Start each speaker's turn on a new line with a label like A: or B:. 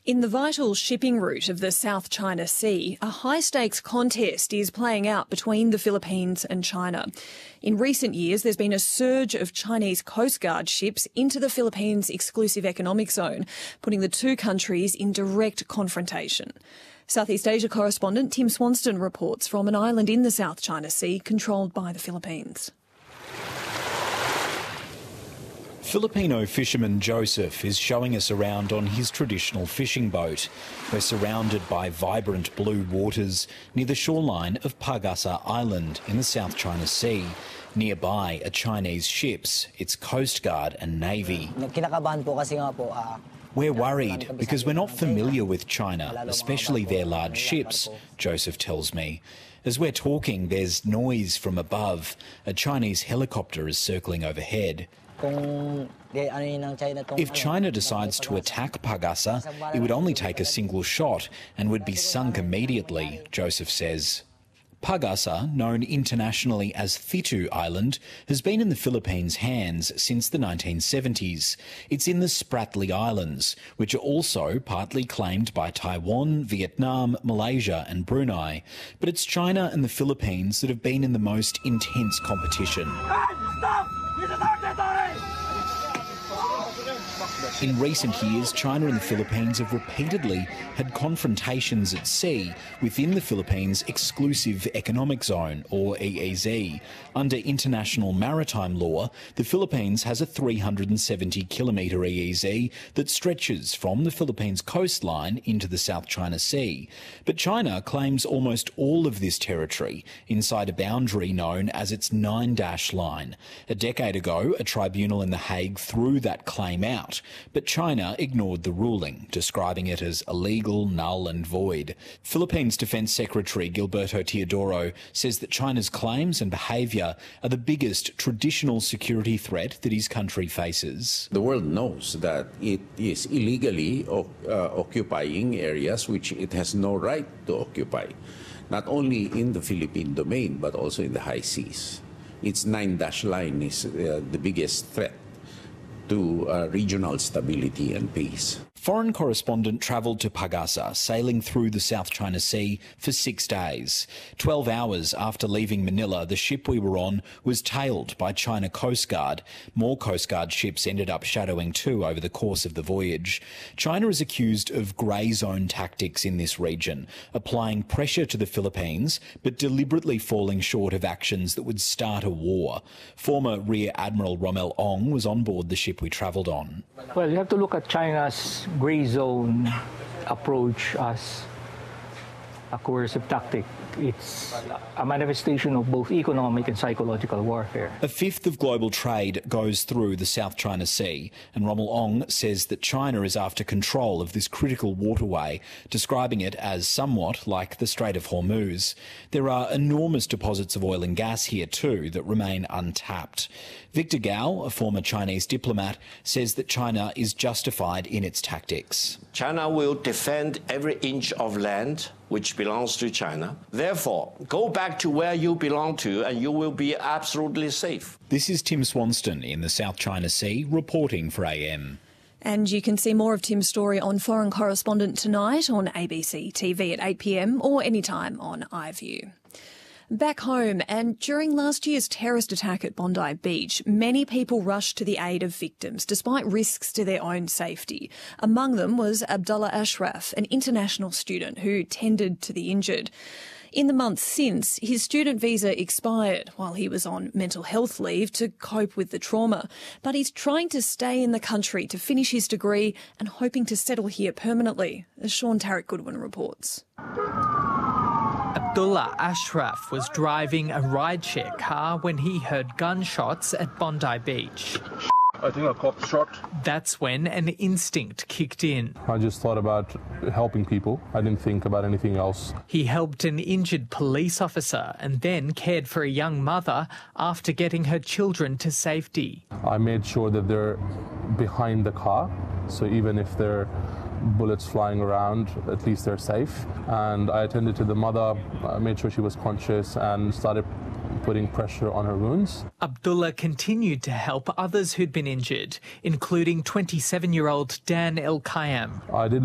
A: In the vital shipping route of the South China Sea, a high-stakes contest is playing out between the Philippines and China. In recent years, there's been a surge of Chinese Coast Guard ships into the Philippines' exclusive economic zone, putting the two countries in direct confrontation. Southeast Asia correspondent Tim Swanston reports from an island in the South China Sea controlled by the Philippines.
B: Filipino fisherman Joseph is showing us around on his traditional fishing boat. We're surrounded by vibrant blue waters near the shoreline of Pag-asa Island in the South China Sea. Nearby are Chinese ships, its Coast Guard and Navy. We're worried because we're not familiar with China, especially their large ships, Joseph tells me. As we're talking, there's noise from above. A Chinese helicopter is circling overhead. If China decides to attack Pag-asa, it would only take a single shot and would be sunk immediately, Joseph says. Pag-asa, known internationally as Thitu Island, has been in the Philippines' hands since the 1970s. It's in the Spratly Islands, which are also partly claimed by Taiwan, Vietnam, Malaysia and Brunei. But it's China and the Philippines that have been in the most intense competition. In recent years, China and the Philippines have repeatedly had confrontations at sea within the Philippines' exclusive economic zone, or EEZ. Under international maritime law, the Philippines has a 370-kilometre EEZ that stretches from the Philippines coastline into the South China Sea. But China claims almost all of this territory inside a boundary known as its 9-dash line. A decade ago, a tribunal in The Hague threw that claim out, but China ignored the ruling, describing it as illegal, null and void. Philippines Defence Secretary Gilberto Teodoro says that China's claims and behaviour are the biggest traditional security threat that his country faces.
C: The world knows that it is illegally occupying areas which it has no right to occupy, not only in the Philippine domain but also in the high seas. Its 9-dash line is the biggest threat to regional stability and peace.
B: Foreign correspondent travelled to Pag-asa, sailing through the South China Sea for 6 days. 12 hours after leaving Manila, the ship we were on was tailed by China Coast Guard. More Coast Guard ships ended up shadowing too over the course of the voyage. China is accused of grey zone tactics in this region, applying pressure to the Philippines but deliberately falling short of actions that would start a war. Former Rear Admiral Rommel Ong was on board the ship we travelled on.
D: Well, you have to look at China's grey zone approach as a coercive tactic. It's a manifestation of both economic and psychological warfare.
B: A fifth of global trade goes through the South China Sea, and Rommel Ong says that China is after control of this critical waterway, describing it as somewhat like the Strait of Hormuz. There are enormous deposits of oil and gas here too that remain untapped. Victor Gao, a former Chinese diplomat, says that China is justified in its tactics.
E: China will defend every inch of land which belongs to China. Therefore, go back to where you belong to and you will be absolutely safe.
B: This is Tim Swanston in the South China Sea, reporting for AM.
A: And you can see more of Tim's story on Foreign Correspondent tonight on ABC TV at 8 p.m. or anytime on iView. Back home, and during last year's terrorist attack at Bondi Beach, many people rushed to the aid of victims despite risks to their own safety. Among them was Abdullah Ashraf, an international student who tended to the injured. In the months since, his student visa expired while he was on mental health leave to cope with the trauma. But he's trying to stay in the country to finish his degree and hoping to settle here permanently, as Sean Tarrant-Goodwin reports.
F: Abdullah Ashraf was driving a rideshare car when he heard gunshots at Bondi Beach.
G: I think a cop shot.
F: That's when an instinct kicked in.
G: I just thought about helping people. I didn't think about anything else.
F: He helped an injured police officer and then cared for a young mother after getting her children to safety.
G: I made sure that they're behind the car, so even if there are bullets flying around, at least they're safe. And I attended to the mother, made sure she was conscious and started putting pressure on her wounds.
F: Abdullah continued to help others who'd been injured, including 27-year-old Dan El Kayam.
G: I did